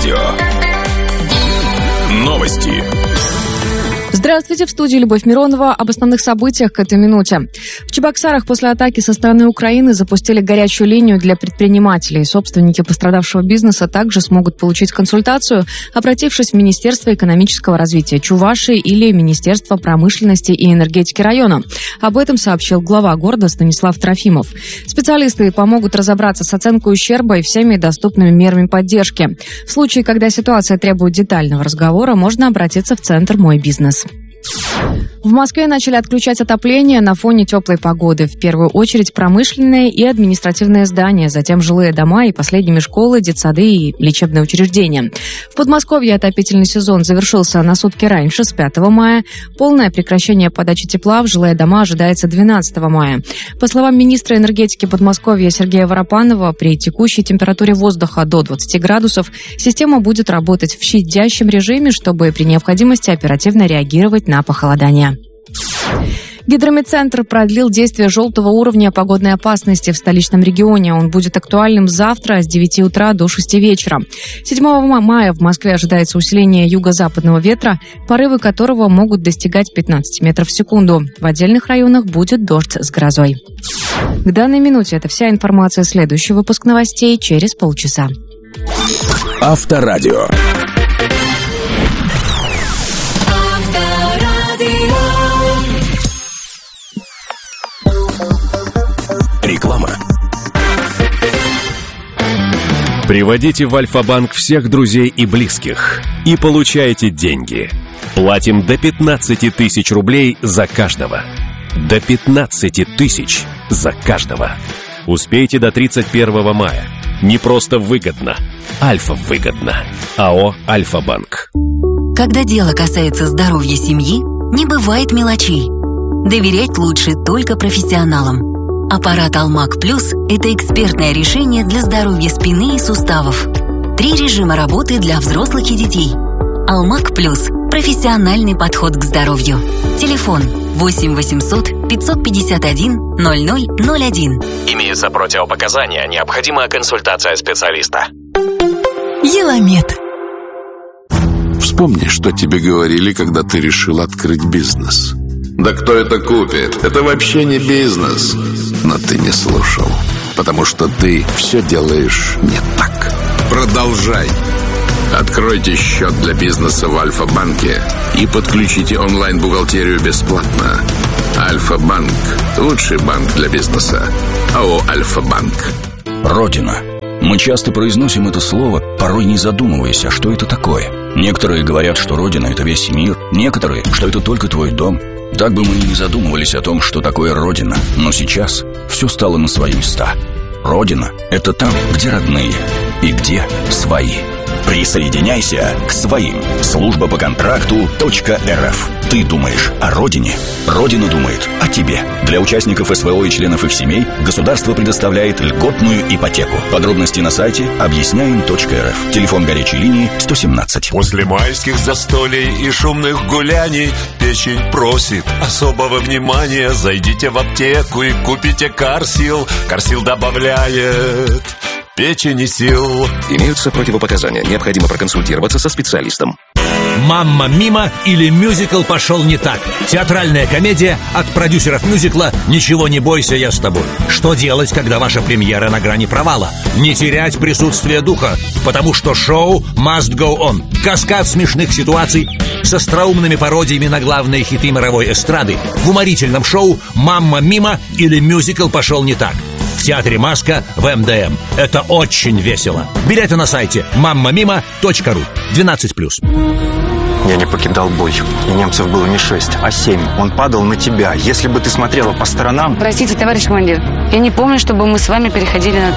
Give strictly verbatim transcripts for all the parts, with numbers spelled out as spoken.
Авторадио. Новости. Здравствуйте, в студии Любовь Миронова. Об основных событиях к этой минуте. В Чебоксарах после атаки со стороны Украины запустили горячую линию для предпринимателей. Собственники пострадавшего бизнеса также смогут получить консультацию, обратившись в Министерство экономического развития Чувашии или Министерство промышленности и энергетики района. Об этом сообщил глава города Станислав Трофимов. Специалисты помогут разобраться с оценкой ущерба и всеми доступными мерами поддержки. В случае, когда ситуация требует детального разговора, можно обратиться в Центр «Мой бизнес». В Москве начали отключать отопление на фоне теплой погоды. В первую очередь промышленные и административные здания, затем жилые дома и последними школы, детсады и лечебные учреждения. В Подмосковье отопительный сезон завершился на сутки раньше, с пятого мая. Полное прекращение подачи тепла в жилые дома ожидается двенадцатого мая. По словам министра энергетики Подмосковья Сергея Воропанова, при текущей температуре воздуха до двадцати градусов система будет работать в щадящем режиме, чтобы при необходимости оперативно реагировать на похолодание. Гидрометцентр продлил действие желтого уровня погодной опасности в столичном регионе. Он будет актуальным завтра с девяти утра до шести вечера. седьмого мая в Москве ожидается усиление юго-западного ветра, порывы которого могут достигать пятнадцати метров в секунду. В отдельных районах будет дождь с грозой. К данной минуте это вся информация. Следующий выпуск новостей через полчаса. Авторадио. Реклама. Приводите в Альфа-банк всех друзей и близких и получайте деньги. Платим до пятнадцати тысяч рублей за каждого. До пятнадцати тысяч за каждого. Успейте до тридцать первого мая. Не просто выгодно. Альфа выгодно. АО «Альфа-банк». Когда дело касается здоровья семьи, не бывает мелочей. Доверять лучше только профессионалам. Аппарат Алмак Плюс – это экспертное решение для здоровья спины и суставов. Три режима работы для взрослых и детей. Алмак Плюс – профессиональный подход к здоровью. Телефон восемь восемьсот пятьсот пятьдесят один ноль ноль ноль один. Имеются противопоказания, необходима консультация специалиста. Еламед. Вспомни, что тебе говорили, когда ты решил открыть бизнес. Да кто это купит? Это вообще не бизнес. Но ты не слушал, потому что ты все делаешь не так. Продолжай. Откройте счет для бизнеса в Альфа-банке и подключите онлайн-бухгалтерию бесплатно. Альфа-банк – лучший банк для бизнеса. АО «Альфа-банк». Родина. Мы часто произносим это слово, порой не задумываясь, а что это такое. Некоторые говорят, что Родина – это весь мир, некоторые, что это только твой дом. Так бы мы и не задумывались о том, что такое Родина. Но сейчас все стало на свои места. Родина – это там, где родные и где свои. Присоединяйся к своим. Служба по контракту .рф. Ты думаешь о родине, Родина думает о тебе. Для участников СВО и членов их семей государство предоставляет льготную ипотеку. Подробности на сайте объясняем точка эр эф. Телефон горячей линии сто семнадцать. После майских застолий и шумных гуляний печень просит особого внимания. Зайдите в аптеку и купите Карсил. Карсил добавляет печени сил. Имеются противопоказания. Необходимо проконсультироваться со специалистом. «Мамма Мима» или «Мюзикл пошел не так». Театральная комедия от продюсеров мюзикла «Ничего не бойся, я с тобой». Что делать, когда ваша премьера на грани провала? Не терять присутствие духа, потому что шоу must go on. Каскад смешных ситуаций с остроумными пародиями на главные хиты мировой эстрады в уморительном шоу «Мамма Мима» или «Мюзикл пошел не так». В театре «Маска» в эм дэ эм. Это очень весело. Билеты на сайте мамма мима точка ру. двенадцать плюс. Я не покидал бой. И немцев было не шесть, а семь. Он падал на тебя. Если бы ты смотрела по сторонам... Простите, товарищ командир, я не помню, чтобы мы с вами переходили на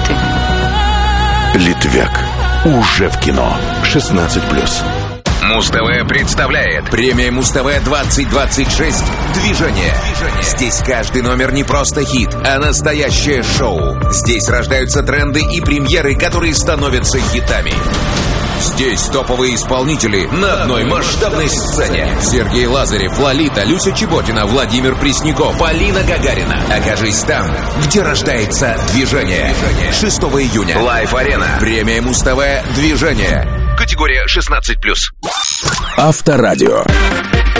«ты». Литвяк. Уже в кино. шестнадцать плюс. Муз-ТВ представляет премия Муз-ТВ двадцать двадцать шесть «Движение». Здесь каждый номер не просто хит, а настоящее шоу. Здесь рождаются тренды и премьеры, которые становятся хитами. Здесь топовые исполнители на одной масштабной сцене. Сергей Лазарев, Лолита, Люся Чеботина, Владимир Пресняков, Полина Гагарина. Окажись там, где рождается движение. шестого июня. Лайф-арена. Премия Муз-ТВ «Движение». Категория шестнадцать плюс. Авторадио.